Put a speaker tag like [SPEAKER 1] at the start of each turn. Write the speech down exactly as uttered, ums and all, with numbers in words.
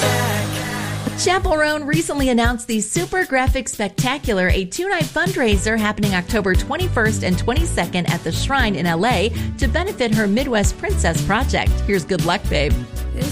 [SPEAKER 1] Chappell Roan recently announced the Super Graphic Spectacular, a two-night fundraiser happening October twenty-first and twenty-second at the Shrine in L A to benefit her Midwest Princess project. Here's Good Luck, Babe.